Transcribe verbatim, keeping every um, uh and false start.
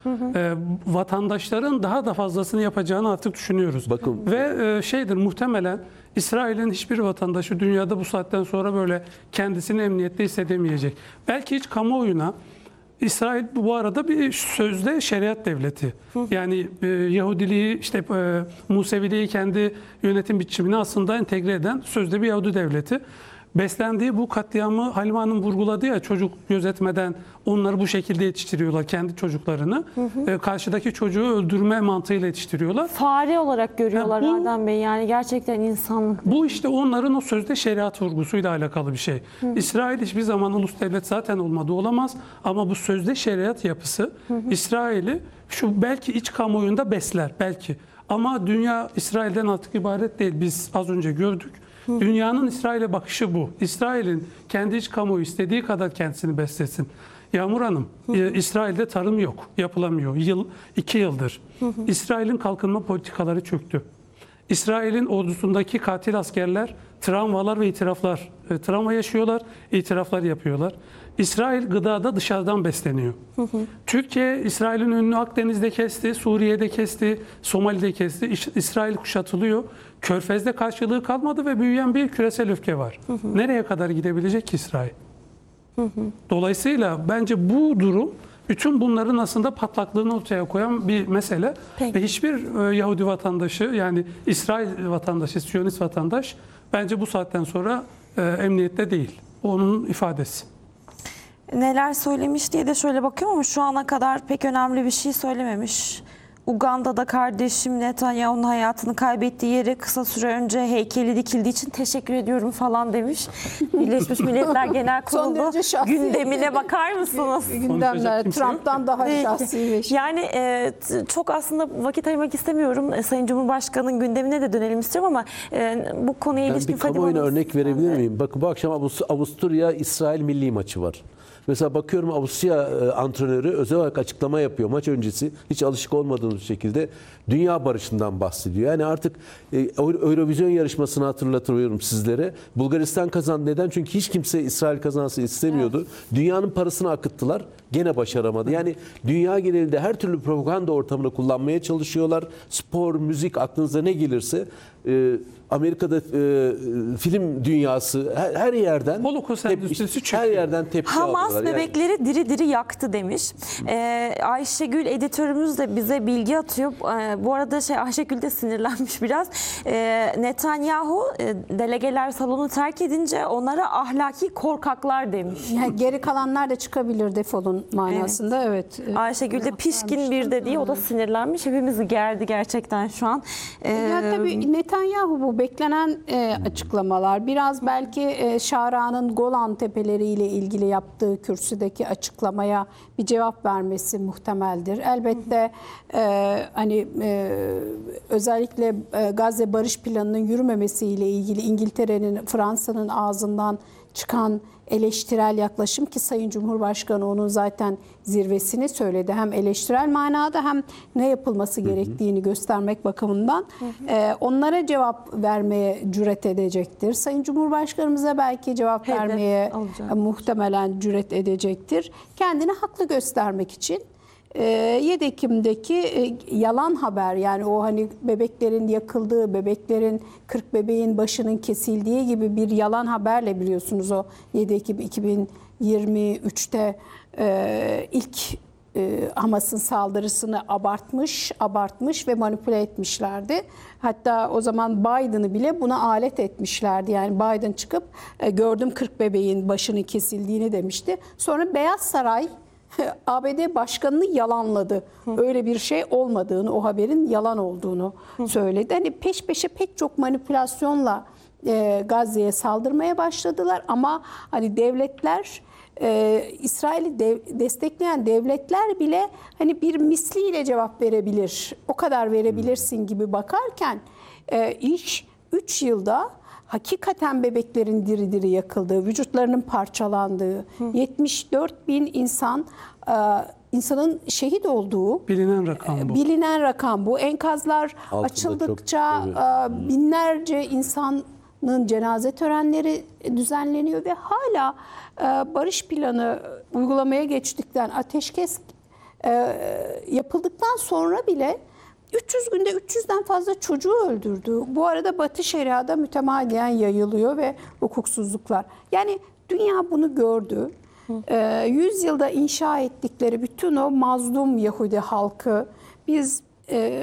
Hı hı. E, vatandaşların daha da fazlasını yapacağını artık düşünüyoruz. Bakın. Ve e, şeydir muhtemelen İsrail'in hiçbir vatandaşı dünyada bu saatten sonra böyle kendisini emniyette hissedemeyecek. Belki hiç kamuoyuna İsrail bu arada bir sözde şeriat devleti. Yani e, Yahudiliği, işte e, Museviliği kendi yönetim biçimine aslında entegre eden sözde bir Yahudi devleti. Beslendiği bu katliamı Halime Hanım vurguladı ya, çocuk gözetmeden onları bu şekilde yetiştiriyorlar, kendi çocuklarını. Hı hı. E, karşıdaki çocuğu öldürme mantığıyla yetiştiriyorlar. Fare olarak görüyorlar Ha, bu, Erdem Bey, yani gerçekten insan. Bu işte onların o sözde şeriat vurgusuyla alakalı bir şey. Hı hı. İsrail hiçbir zaman ulus devlet zaten olmadı, olamaz. Ama bu sözde şeriat yapısı İsrail'i şu belki iç kamuoyunda besler belki. Ama dünya İsrail'den artık ibaret değil. Biz az önce gördük. Dünyanın İsrail'e bakışı bu. İsrail'in kendi iç kamuoyu istediği kadar kendisini beslesin. Yağmur Hanım, e, İsrail'de tarım yok, yapılamıyor. Yıl, iki yıldır. İsrail'in kalkınma politikaları çöktü. İsrail'in ordusundaki katil askerler travmalar ve itiraflar, e, travma yaşıyorlar, itiraflar yapıyorlar. İsrail gıdada dışarıdan besleniyor. Hı hı. Türkiye, İsrail'in önünü Akdeniz'de kesti, Suriye'de kesti, Somali'de kesti. İs- İsrail kuşatılıyor. Körfez'de karşılığı kalmadı ve büyüyen bir küresel öfke var. Hı hı. Nereye kadar gidebilecek ki İsrail? Hı hı. Dolayısıyla bence bu durum bütün bunların aslında patlaklığını ortaya koyan bir mesele. Peki. Ve hiçbir e, Yahudi vatandaşı, yani İsrail vatandaşı, Siyonist vatandaş bence bu saatten sonra e, emniyette değil. Onun ifadesi. Neler söylemiş diye de şöyle bakıyorum ama şu ana kadar pek önemli bir şey söylememiş. Uganda'da kardeşim Netanyahu'nun hayatını kaybettiği yere kısa süre önce heykeli dikildiği için teşekkür ediyorum falan demiş. Birleşmiş Milletler Genel Kurulu gündemine bakar mısınız? Gündemler Trump'tan daha şahsiymiş. Yani e, çok aslında vakit ayırmak istemiyorum. E, Sayın Cumhurbaşkanı'nın gündemine de dönelim istiyorum ama e, bu konuya Ben ilişkin bir kamuoyuna Fadime örnek verebilir miyim? Bakın bu akşam Avusturya-İsrail milli maçı var. Mesela bakıyorum Avusturya antrenörü özel olarak açıklama yapıyor maç öncesi. Hiç alışık olmadığımız şekilde dünya barışından bahsediyor. Yani artık Eurovision yarışmasını hatırlatıyorum sizlere. Bulgaristan kazandı. Neden? Çünkü hiç kimse İsrail kazansın istemiyordu. Evet. Dünyanın parasını akıttılar. Gene başaramadı. Yani dünya genelinde her türlü propaganda ortamını kullanmaya çalışıyorlar. Spor, müzik, aklınıza ne gelirse. E, Amerika'da e, film dünyası her, her yerden Holocaust endüstrisi çıkıyor. Her yerden tepki Hamas alıyorlar. bebekleri yani diri diri yaktı demiş. Ee, Ayşegül editörümüz de bize bilgi atıyor. Ee, bu arada şey Ayşegül de sinirlenmiş biraz. Ee, Netanyahu e, delegeler salonu terk edince onlara ahlaki korkaklar demiş. Yani geri kalanlar da çıkabilir, defolun manasında. Evet. evet. Ayşegül de pişkin bir de diye o da sinirlenmiş. Hepimizi gerdi gerçekten şu an. Ee, ya tabii Netanyahu bu beklenen e, açıklamalar. Biraz belki e, Şara'nın Golan Tepeleri ile ilgili yaptığı kürsüdeki açıklamaya bir cevap vermesi muhtemeldir. Elbette e, hani e, özellikle e, Gazze barış planının yürümemesi ile ilgili İngiltere'nin, Fransa'nın ağzından çıkan eleştirel yaklaşım, ki Sayın Cumhurbaşkanı onun zaten zirvesini söyledi. Hem eleştirel manada hem ne yapılması gerektiğini hı hı. göstermek bakımından hı hı. E, onlara cevap vermeye cüret edecektir. Sayın Cumhurbaşkanımıza belki cevap Hedef vermeye olacak. muhtemelen cüret edecektir. Kendini haklı göstermek için. yedi Ekim'deki yalan haber, yani o hani bebeklerin yakıldığı, bebeklerin kırk bebeğin başının kesildiği gibi bir yalan haberle, biliyorsunuz o yedi Ekim iki bin yirmi üç'te ilk Hamas'ın saldırısını abartmış, abartmış ve manipüle etmişlerdi. Hatta o zaman Biden'ı bile buna alet etmişlerdi. Yani Biden çıkıp gördüm kırk bebeğin başının kesildiğini demişti. Sonra Beyaz Saray A B D Başkanı'nı yalanladı. Öyle bir şey olmadığını, o haberin yalan olduğunu söyledi. Hani peş peşe pek çok manipülasyonla e, Gazze'ye saldırmaya başladılar. Ama hani devletler, e, İsrail'i dev, destekleyen devletler bile hani bir misliyle cevap verebilir. O kadar verebilirsin gibi bakarken e, iş üç yılda hakikaten bebeklerin diri diri yakıldığı, vücutlarının parçalandığı, Hı. yetmiş dört bin insan insanın şehit olduğu bilinen rakam bu. Bilinen rakam bu. Enkazlar altında açıldıkça çok, binlerce insanın cenaze törenleri düzenleniyor ve hala barış planı uygulamaya geçtikten, ateşkes e, yapıldıktan sonra bile üç yüz günde üç yüzden fazla çocuğu öldürdü. Bu arada Batı şeriada mütemadiyen yayılıyor ve hukuksuzluklar. Yani dünya bunu gördü. Ee, yüz yılda inşa ettikleri bütün o mazlum Yahudi halkı biz e,